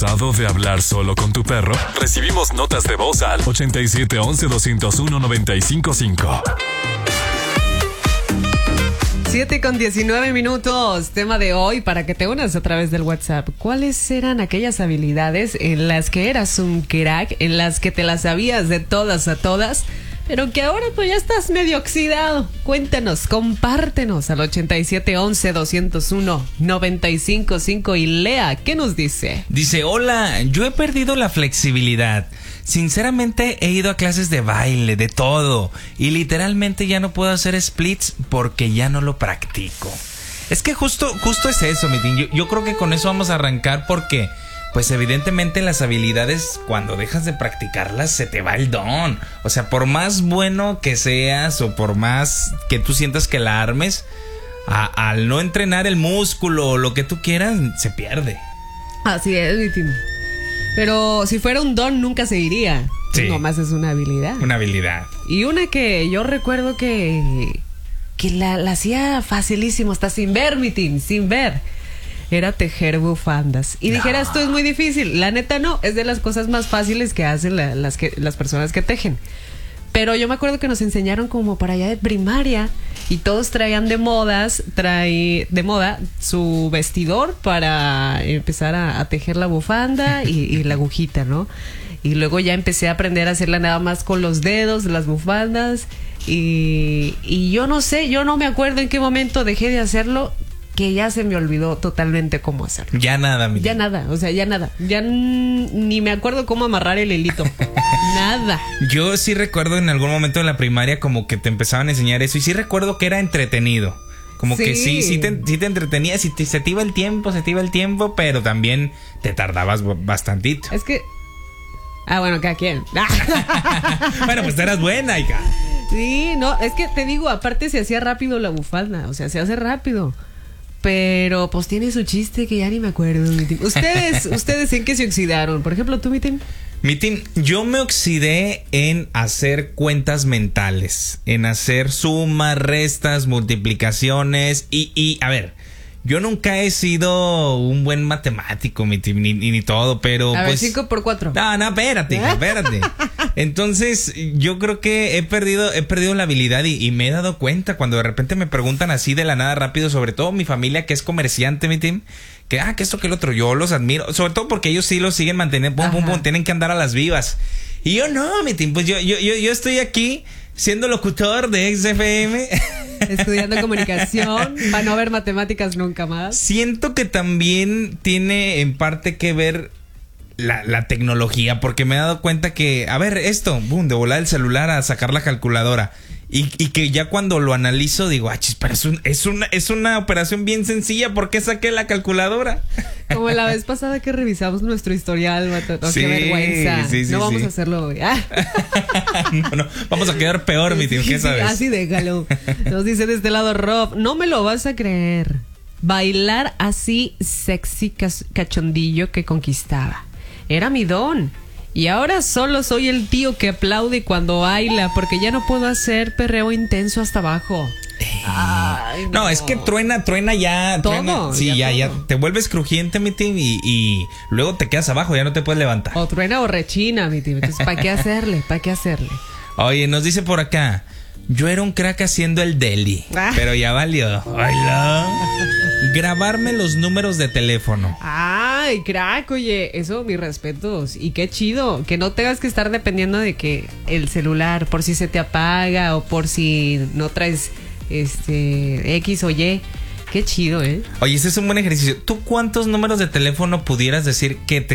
¿Cansado de hablar solo con tu perro? Recibimos notas de voz al 8711-201-955. 7:19. Tema de hoy para que te unas a través del WhatsApp. ¿Cuáles eran aquellas habilidades en las que eras un crack, en las que te las sabías de todas a todas, pero que ahora pues ya estás medio oxidado? Cuéntanos, compártenos al 8711-201-955. Y Lea, ¿qué nos dice? Dice, hola, yo he perdido la flexibilidad. Sinceramente he ido a clases de baile, de todo, y literalmente ya no puedo hacer splits porque ya no lo practico. Es que justo es eso, mi team. Yo creo que con eso vamos a arrancar porque, pues evidentemente las habilidades, cuando dejas de practicarlas, se te va el don. O sea, por más bueno que seas o por más que tú sientas que la armes, al no entrenar el músculo o lo que tú quieras, se pierde. Así es, mi team. Pero si fuera un don, nunca se iría. Sí. Nomás es una habilidad. Una habilidad. Y una que yo recuerdo que la hacía facilísimo, hasta sin ver, mi team, sin ver. Era tejer bufandas. Y dijera, esto es muy difícil. La neta no, es de las cosas más fáciles que hacen las personas que tejen. Pero yo me acuerdo que nos enseñaron como para allá de primaria y todos traían de moda su vestidor para empezar a tejer la bufanda y la agujita, ¿no? Y luego ya empecé a aprender a hacerla nada más con los dedos de las bufandas y yo no sé, yo no me acuerdo en qué momento dejé de hacerlo, que ya se me olvidó totalmente cómo hacerlo. Ya nada, ya nada, o sea, ya nada. Ya ni me acuerdo cómo amarrar el hilito. Nada. Yo sí recuerdo en algún momento en la primaria como que te empezaban a enseñar eso y sí recuerdo que era entretenido. Como que sí te entretenías y se te iba el tiempo, pero también te tardabas bastantito. Es que... bueno, cada quien. Bueno, pues eras buena, hija. Sí, no, es que te digo, aparte se hacía rápido la bufanda, o sea, se hace rápido. Pero pues tiene su chiste que ya ni me acuerdo. ¿Ustedes en qué se oxidaron? Por ejemplo, tú, mi team. Mi team, yo me oxidé en hacer cuentas mentales, en hacer sumas, restas, multiplicaciones y a ver, yo nunca he sido un buen matemático, mi team, ni todo, pero a pues... ver, 5 por 4. No, espérate. Entonces, yo creo que he perdido la habilidad y me he dado cuenta cuando de repente me preguntan así de la nada rápido, sobre todo mi familia que es comerciante, mi team, que esto que el otro, yo los admiro, sobre todo porque ellos sí lo siguen manteniendo, pum, tienen que andar a las vivas. Y yo no, mi team, pues yo estoy aquí siendo locutor de XFM. Estudiando comunicación para no ver matemáticas nunca más. Siento que también tiene en parte que ver la tecnología, porque me he dado cuenta que, a ver, de volar el celular a sacar la calculadora. Y que ya cuando lo analizo digo, pero es una operación bien sencilla, ¿por qué saqué la calculadora? Como la vez pasada que revisamos nuestro historial, Mato, qué vergüenza. No vamos a hacerlo hoy. No, vamos a quedar peor, mi tío, ¿qué sabes? Así déjalo. Nos dice de este lado Rob, no me lo vas a creer. Bailar así sexy cachondillo que conquistaba. Era mi don. Y ahora solo soy el tío que aplaude cuando baila, porque ya no puedo hacer perreo intenso hasta abajo. Ay, no, es que truena ya. Todo. Sí, ya te vuelves crujiente, mi team, y luego te quedas abajo, ya no te puedes levantar. O truena o rechina, mi team. Entonces, ¿para qué hacerle? Oye, nos dice por acá, yo era un crack haciendo el deli, pero ya valió. Grabarme los números de teléfono. Ay, crack, oye, eso, mis respetos. Y qué chido, que no tengas que estar dependiendo de que el celular, por si se te apaga o por si no traes X o Y. Qué chido, ¿eh? Oye, ese es un buen ejercicio. ¿Tú cuántos números de teléfono pudieras decir que te